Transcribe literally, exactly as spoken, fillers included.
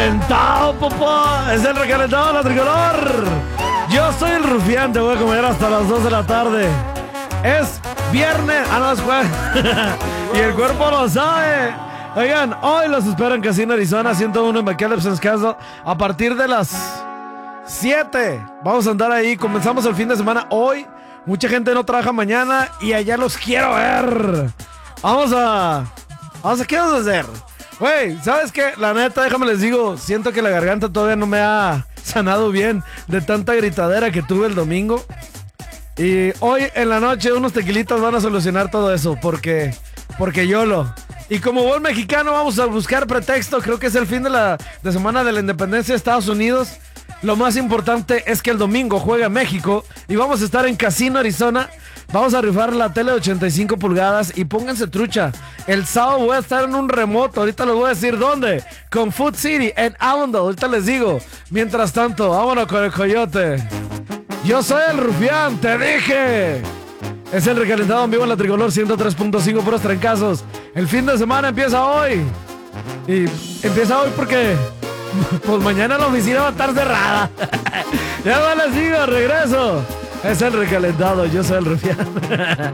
recalentado, papá. Es el recalentado de la tricolor. Yo soy el rufián, te voy a comer hasta las dos de la tarde. Es viernes. Ah, no, es jueves. Y el cuerpo lo sabe. Oigan, hoy los espero en Casino Arizona ciento uno en McAllips Castle a partir de las siete. Vamos a andar ahí. Comenzamos el fin de semana hoy. Mucha gente no trabaja mañana y allá los quiero ver. Vamos a... Vamos a... ¿Qué vamos a hacer? Güey, ¿sabes qué? La neta, déjame les digo, siento que la garganta todavía no me ha sanado bien de tanta gritadera que tuve el domingo. Y hoy en la noche unos tequilitas van a solucionar todo eso, porque... Porque YOLO. Y como buen mexicano vamos a buscar pretexto. Creo que es el fin de la de semana de la independencia de Estados Unidos. Lo más importante es que el domingo juega México y vamos a estar en Casino Arizona. Vamos a rifar la tele de ochenta y cinco pulgadas y pónganse trucha. El sábado voy a estar en un remoto. Ahorita les voy a decir dónde. Con Food City en Avondale. Ahorita les digo. Mientras tanto, vámonos con el coyote. Yo soy el rufián, te dije. Es el recalentado en vivo en la tricolor ciento tres punto cinco puros trancazos. El fin de semana empieza hoy. Y empieza hoy porque pues mañana la oficina va a estar cerrada. Ya no les digo, regreso. Es el recalentado, yo soy el rufián.